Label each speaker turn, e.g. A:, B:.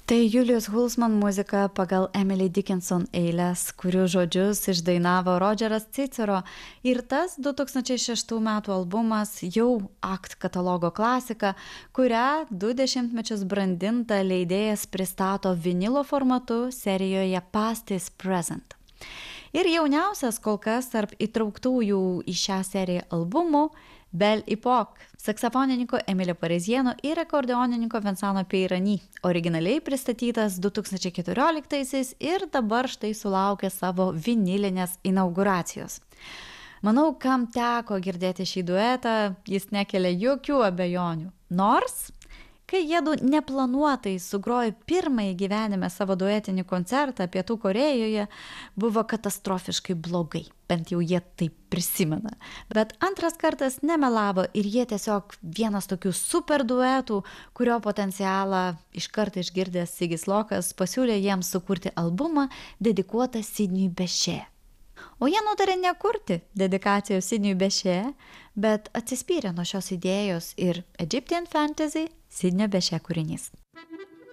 A: Tai Julius Hulsman muzika pagal Emily Dickinson eiles, kurių žodžius išdainavo Rodžeras Cicero, ir tas 2006 metų albumas jau Act katalogo klasika, kurią 20 mečius brandinta leidėjas pristato vinilo formatu serijoje Past is Present. Ir jauniausias kol kas tarp įtrauktųjų į šią seriją albumų Belle Epoque, saksofonininko Emilio Parizjeno ir akordeonininko Vincento Peirani, originaliai pristatytas 2014-aisiais ir dabar štai sulaukė savo vinilinės inauguracijos. Manau, kam teko girdėti šį duetą, jis nekelia jokių abejonių. Nors, kai jiedu neplanuotai sugrojo pirmąjį gyvenime savo duetinį koncertą Pietų Korėjoje, buvo katastrofiškai blogai. Bent jau jie taip prisimena. Bet antras kartas nemelavo ir jie tiesiog vienas tokių super duetų, kurio potencialą iškart išgirdęs Sigis Lokas pasiūlė jiems sukurti albumą dedikuotą Sidniui Bechet. O jie nutarė nekurti dedikacijos Sidniui Bechet, bet atsispyrė nuo šios idėjos ir Egyptian Fantasy Sidnio Bechet kūrinys.